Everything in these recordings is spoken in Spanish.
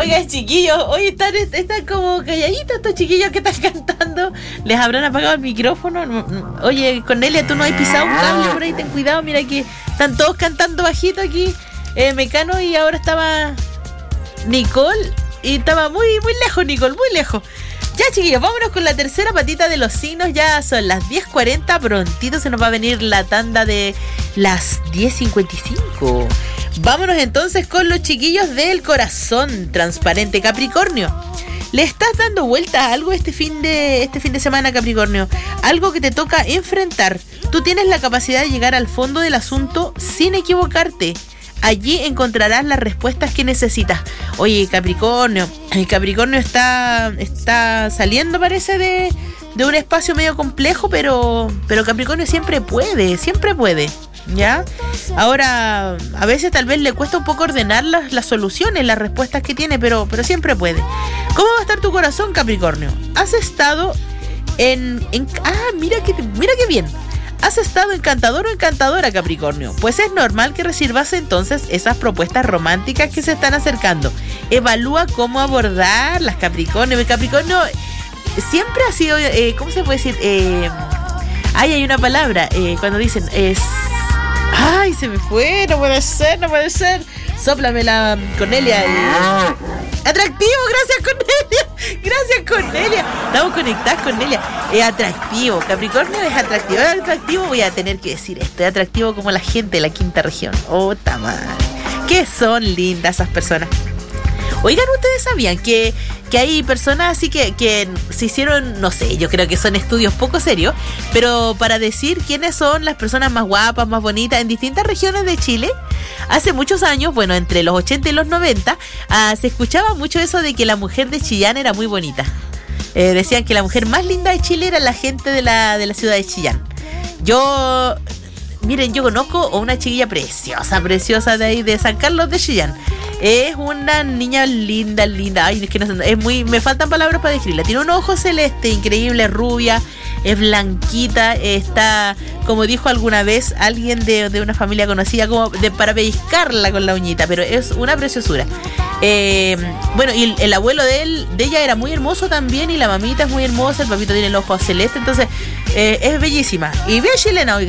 Oigan, chiquillos, hoy están como calladitos estos chiquillos que están cantando. ¿Les habrán apagado el micrófono? Oye, Cornelia, tú no has pisado un cable por ahí, ten cuidado, mira que están todos cantando bajito aquí. Mecano, y ahora estaba Nicole, y estaba muy lejos, Nicole, muy lejos. Ya, chiquillos, vámonos con la tercera patita de los signos. Ya son las 10:40, prontito se nos va a venir la tanda de las 10:55. Vámonos entonces con los chiquillos del corazón transparente, Capricornio. ¿Le estás dando vuelta a algo este fin de semana, Capricornio? Algo que te toca enfrentar. Tú tienes la capacidad de llegar al fondo del asunto sin equivocarte. Allí encontrarás las respuestas que necesitas. Oye, Capricornio, el Capricornio está saliendo, parece, de un espacio medio complejo, pero Capricornio siempre puede, ¿ya? Ahora, a veces tal vez le cuesta un poco ordenar las soluciones, las respuestas que tiene, pero siempre puede. ¿Cómo va a estar tu corazón, Capricornio? Has estado mira qué bien. ¿Has estado encantador o encantadora, Capricornio? Pues es normal que recibas entonces esas propuestas románticas que se están acercando. Evalúa cómo abordarlas, Capricornio. El Capricornio siempre ha sido, ¿cómo se puede decir? Hay una palabra, cuando dicen ay, se me fue, no puede ser. Sóplamela, Cornelia. Atractivo, gracias Cornelia. Estamos conectadas, Cornelia. Es atractivo, Capricornio es atractivo, voy a tener que decir esto, es atractivo como la gente de la quinta región. Oh, madre, que son lindas esas personas. Oigan, ¿ustedes sabían que hay personas así que se hicieron, no sé, yo creo que son estudios poco serios, pero para decir quiénes son las personas más guapas, más bonitas en distintas regiones de Chile? Hace muchos años, bueno, entre los 80 y los 90, se escuchaba mucho eso de que la mujer de Chillán era muy bonita. Decían que la mujer más linda de Chile era la gente de la ciudad de Chillán. Miren, yo conozco a una chiquilla preciosa de ahí, de San Carlos de Chillán. Es una niña linda. Ay, es que me faltan palabras para describirla. Tiene un ojo celeste, increíble, rubia, es blanquita, está, como dijo alguna vez alguien de una familia conocida, como para pellizcarla con la uñita, pero es una preciosura. Bueno, y el abuelo de ella era muy hermoso también, y la mamita es muy hermosa, el papito tiene el ojo celeste, entonces es bellísima. Y bien chilena.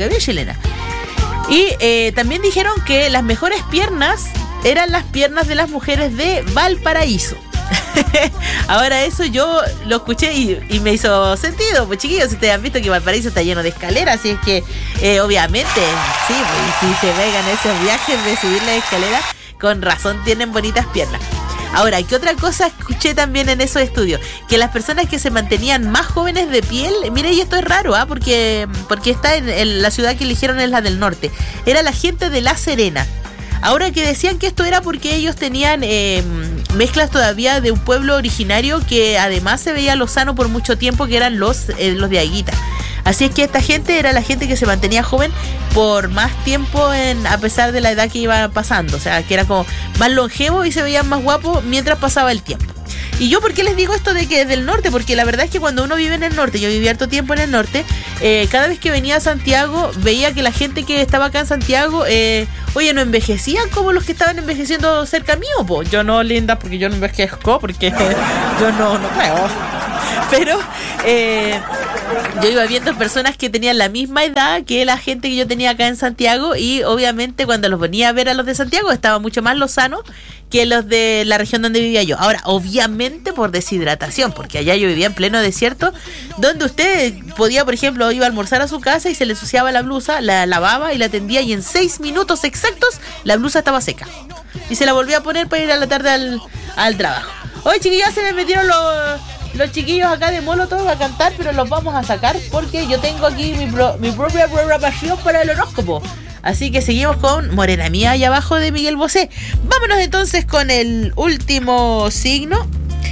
Y también dijeron que las mejores piernas eran las piernas de las mujeres de Valparaíso. Ahora eso yo lo escuché y me hizo sentido. Pues chiquillos, si ustedes han visto que Valparaíso está lleno de escaleras, así es que obviamente, sí, pues, si se pegan esos viajes de subir las escaleras, con razón tienen bonitas piernas. Ahora, ¿qué otra cosa escuché también en esos estudios? Que las personas que se mantenían más jóvenes de piel, mire, y esto es raro, porque está en la ciudad que eligieron, es la del norte, era la gente de La Serena. Ahora, que decían que esto era porque ellos tenían mezclas todavía de un pueblo originario que además se veía lozano por mucho tiempo, que eran los de Aguita. Así es que esta gente era la gente que se mantenía joven por más tiempo a pesar de la edad que iba pasando. O sea, que era como más longevo y se veían más guapos mientras pasaba el tiempo. Y yo, ¿por qué les digo esto de que es del norte? Porque la verdad es que cuando uno vive en el norte, yo viví harto tiempo en el norte, cada vez que venía a Santiago, veía que la gente que estaba acá en Santiago, oye, no envejecían como los que estaban envejeciendo cerca mío, po. Yo no, linda, porque yo no envejezco, porque yo no puedo. Pero yo iba viendo personas que tenían la misma edad que la gente que yo tenía acá en Santiago, y obviamente cuando los venía a ver a los de Santiago estaba mucho más lozano que los de la región donde vivía yo. Ahora, obviamente por deshidratación, porque allá yo vivía en pleno desierto, donde usted podía, por ejemplo, iba a almorzar a su casa y se le ensuciaba la blusa, la lavaba y la tendía, y en 6 minutos exactos la blusa estaba seca y se la volvía a poner para ir a la tarde al trabajo. Hoy, chiquillos, se me metieron los chiquillos acá de Molotov a cantar, pero los vamos a sacar porque yo tengo aquí mi propia programación para el horóscopo. Así que seguimos con Morena Mía allá abajo de Miguel Bosé. Vámonos entonces con el último signo.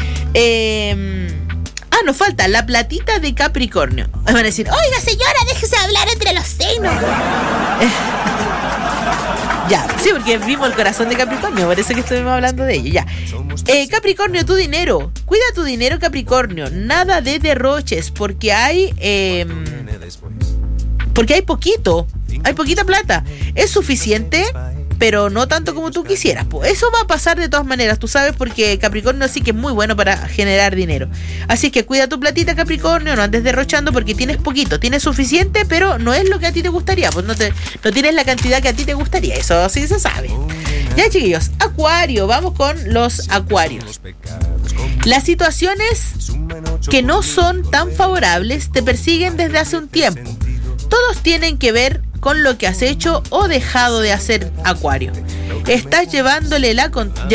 Nos falta la platita de Capricornio. Me van a decir, oiga señora, déjese hablar entre los signos. Ya, sí, porque vimos el corazón de Capricornio, por eso que estuvimos hablando de ello. Ya. Capricornio, tu dinero. Cuida tu dinero, Capricornio. Nada de derroches, porque hay poquito. Hay poquita plata. ¿Es suficiente? pero no tanto como tú quisieras. Pues eso va a pasar de todas maneras, tú sabes, porque Capricornio sí que es muy bueno para generar dinero. Así que cuida tu platita, Capricornio, no andes derrochando porque tienes poquito, tienes suficiente, pero no es lo que a ti te gustaría, pues no tienes la cantidad que a ti te gustaría, eso sí se sabe. Ya, chiquillos, Acuario, vamos con los Acuarios. Las situaciones que no son tan favorables te persiguen desde hace un tiempo. Todos tienen que ver con lo que has hecho o dejado de hacer, Acuario. Estás llevándote la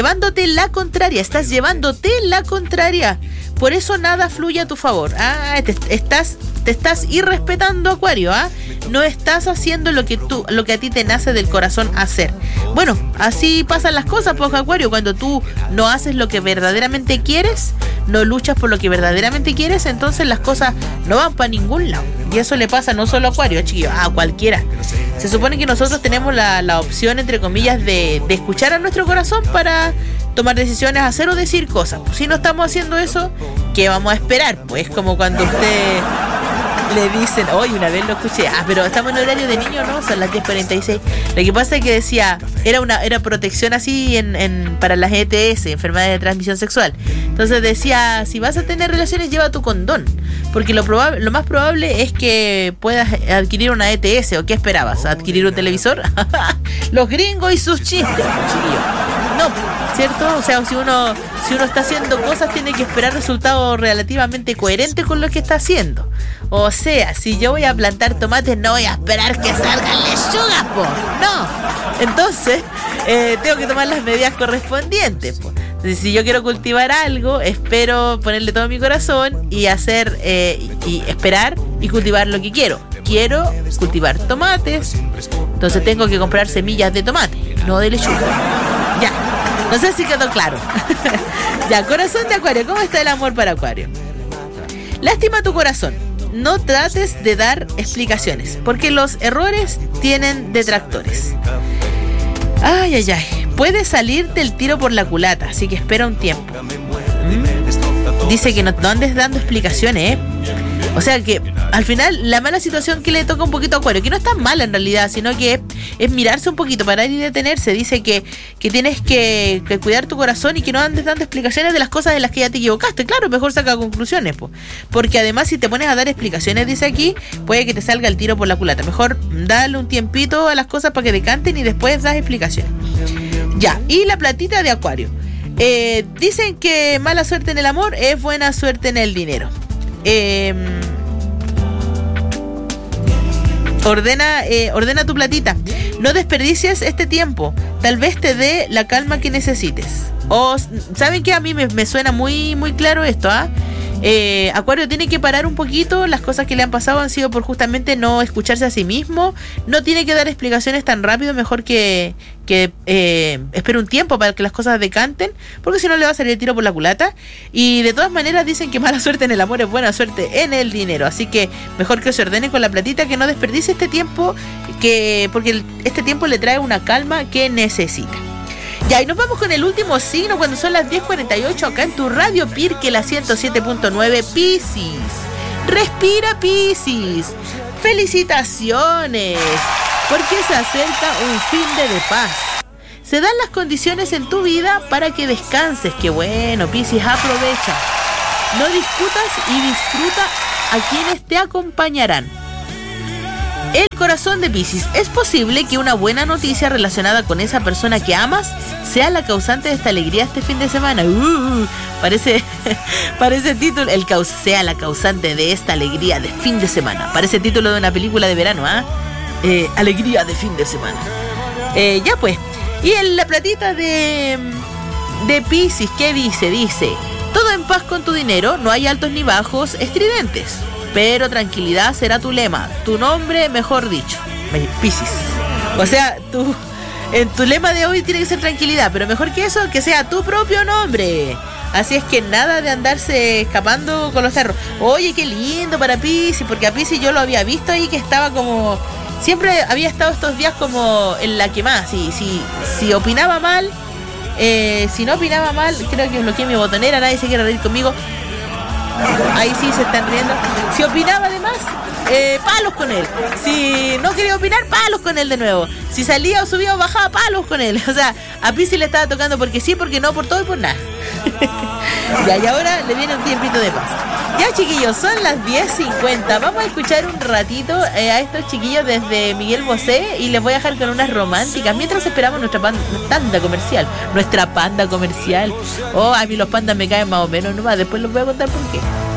contraria. Por eso nada fluye a tu favor. Te estás irrespetando, Acuario, No estás haciendo lo que a ti te nace del corazón hacer. Bueno, así pasan las cosas, pues, Acuario. Cuando tú no haces lo que verdaderamente quieres, no luchas por lo que verdaderamente quieres, entonces las cosas no van para ningún lado. Y eso le pasa no solo a Acuario, chiquillos, a cualquiera. Se supone que nosotros tenemos la opción, entre comillas, de escuchar a nuestro corazón para tomar decisiones, hacer o decir cosas. Pues si no estamos haciendo eso, ¿qué vamos a esperar? Pues como cuando usted le dicen, hoy una vez lo escuché, pero estamos en horario de niño, ¿no? Son las 10:46. Lo que pasa es que decía, era protección así para las ETS, enfermedades de transmisión sexual. Entonces decía, si vas a tener relaciones, lleva tu condón, porque lo más probable es que puedas adquirir una ETS. ¿O qué esperabas? ¿Adquirir un televisor? Los gringos y sus chistes, chiquillos. No, ¿cierto? O sea, si uno está haciendo cosas, tiene que esperar resultados relativamente coherentes con lo que está haciendo. O sea, si yo voy a plantar tomates, no voy a esperar que salgan lechugas, po. No. Entonces, tengo que tomar las medidas correspondientes, po. Entonces, si yo quiero cultivar algo, espero ponerle todo mi corazón y hacer, y esperar y cultivar lo que quiero. Quiero cultivar tomates, entonces tengo que comprar semillas de tomate, no de lechuga. Ya, no sé si quedó claro. Ya, corazón de Acuario, ¿cómo está el amor para Acuario? Lástima tu corazón. No trates de dar explicaciones, porque los errores tienen detractores. Ay. Puede salirte el tiro por la culata, así que espera un tiempo. Dice que no andes dando explicaciones, O sea que al final la mala situación que le toca un poquito a Acuario, que no es tan mala en realidad, sino que es mirarse un poquito, parar y detenerse. Dice que tienes que cuidar tu corazón y que no andes dando explicaciones de las cosas de las que ya te equivocaste. Claro, mejor saca conclusiones, porque además si te pones a dar explicaciones, dice aquí, puede que te salga el tiro por la culata. Mejor dale un tiempito a las cosas para que decanten y después das explicaciones. Ya, y la platita de Acuario. Dicen que mala suerte en el amor es buena suerte en el dinero. Ordena tu platita. No desperdicies este tiempo. Tal vez te dé la calma que necesites. ¿Saben qué? A mí me suena muy, muy claro esto, Acuario tiene que parar un poquito. Las cosas que le han pasado han sido por justamente no escucharse a sí mismo. No tiene que dar explicaciones tan rápido. Mejor que espere un tiempo para que las cosas decanten, porque si no le va a salir el tiro por la culata. Y de todas maneras dicen que mala suerte en el amor es buena suerte en el dinero. Así que mejor que se ordene con la platita, que no desperdicie este tiempo, porque este tiempo le trae una calma que necesita. Ya, y nos vamos con el último signo cuando son las 10:48 acá en tu Radio Pirque, la 107.9, Piscis. Respira, Piscis. Felicitaciones, porque se acerca un fin de paz. Se dan las condiciones en tu vida para que descanses. Qué bueno, Piscis, aprovecha. No discutas y disfruta a quienes te acompañarán. El corazón de Piscis. Es posible que una buena noticia relacionada con esa persona que amas sea la causante de esta alegría este fin de semana. Parece título, sea la causante de esta alegría de fin de semana. Parece título de una película de verano, alegría de fin de semana. Ya pues. Y en la platita de Piscis, ¿qué dice? Dice: todo en paz con tu dinero, no hay altos ni bajos estridentes, pero tranquilidad será tu lema, tu nombre, mejor dicho, Piscis. O sea, en tu lema de hoy tiene que ser tranquilidad, pero mejor que eso, que sea tu propio nombre. Así es que nada de andarse escapando con los cerros. Oye, qué lindo para Piscis, porque a Piscis yo lo había visto ahí que estaba como... Siempre había estado estos días como en la que más. Si opinaba mal, si no opinaba mal, creo que bloqueé mi botonera, nadie se quiere reír conmigo. Ahí sí se están riendo. Si opinaba además, palos con él. Si no quería opinar, palos con él de nuevo. Si salía o subía o bajaba, palos con él. O sea, a Pisi le estaba tocando porque sí, porque no, por todo y por nada. Ya, y ahora le viene un tiempito de paz. Ya, chiquillos, son las 10:50. Vamos a escuchar un ratito a estos chiquillos desde Miguel Bosé y les voy a dejar con unas románticas mientras esperamos nuestra panda comercial. Nuestra panda comercial. Oh, a mí los pandas me caen más o menos nomás. Después les voy a contar por qué.